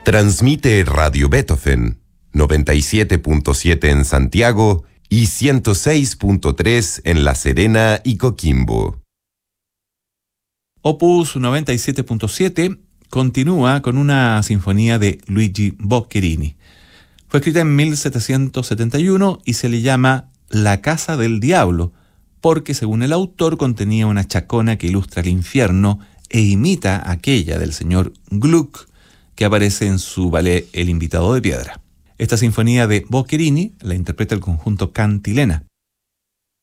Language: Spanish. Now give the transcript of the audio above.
Transmite Radio Beethoven, 97.7 en Santiago y 106.3 en La Serena y Coquimbo. Opus 97.7 continúa con una sinfonía de Luigi Boccherini. Fue escrita en 1771 y se le llama La Casa del Diablo, porque según el autor contenía una chacona que ilustra el infierno e imita aquella del señor Gluck que aparece en su ballet El Invitado de Piedra. Esta sinfonía de Boccherini la interpreta el conjunto Cantilena.